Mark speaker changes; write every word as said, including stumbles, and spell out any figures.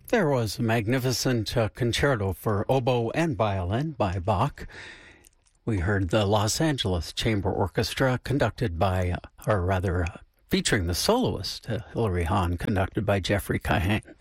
Speaker 1: There was a magnificent uh, concerto for oboe and violin by Bach. We heard the Los Angeles Chamber Orchestra conducted by, uh, or rather, uh, featuring the soloist, uh, Hilary Hahn, conducted by Jeffrey Kahane.